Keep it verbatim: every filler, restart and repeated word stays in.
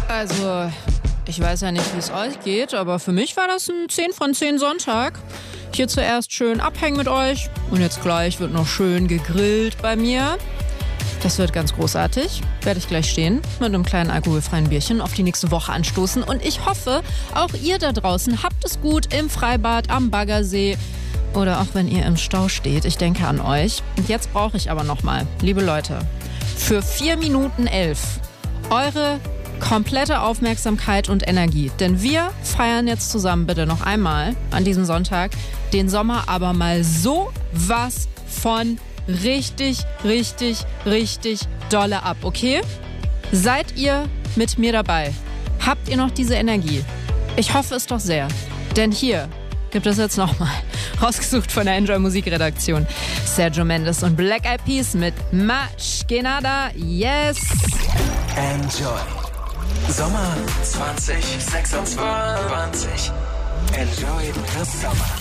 Also, ich weiß ja nicht, wie es euch geht, aber für mich war das ein zehn von zehn Sonntag. Hier zuerst schön abhängen mit euch und jetzt gleich wird noch schön gegrillt bei mir. Das wird ganz großartig. Werde ich gleich stehen mit einem kleinen alkoholfreien Bierchen auf die nächste Woche anstoßen. Und ich hoffe, auch ihr da draußen habt es gut im Freibad, am Baggersee oder auch wenn ihr im Stau steht. Ich denke an euch. Und jetzt brauche ich aber nochmal, liebe Leute, für vier Minuten elf eure komplette Aufmerksamkeit und Energie. Denn wir feiern jetzt zusammen bitte noch einmal an diesem Sonntag den Sommer aber mal so was von richtig, richtig, richtig dolle ab, okay? Seid ihr mit mir dabei? Habt ihr noch diese Energie? Ich hoffe es doch sehr. Denn hier gibt es jetzt nochmal, rausgesucht von der Enjoy Musikredaktion, Sergio Mendes und Black Eyed Peas mit Más que nada, yes! Enjoy. Sommer zwanzig sechsundzwanzig. Enjoy the summer.